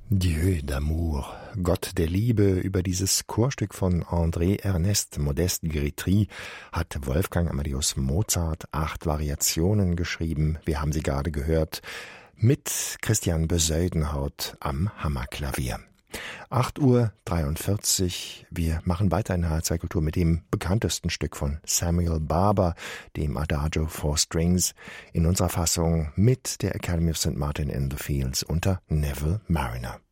Dieu d'amour, Gott der Liebe. Über dieses Chorstück von André Ernest Modeste Grétry hat Wolfgang Amadeus Mozart 8 Variationen geschrieben. Wir haben sie gerade gehört mit Christian Bezuidenhout am Hammerklavier. 8:43 Uhr. Wir machen weiter in H2 Kultur mit dem bekanntesten Stück von Samuel Barber, dem Adagio for Strings, in unserer Fassung mit der Academy of St. Martin in the Fields unter Neville Marriner.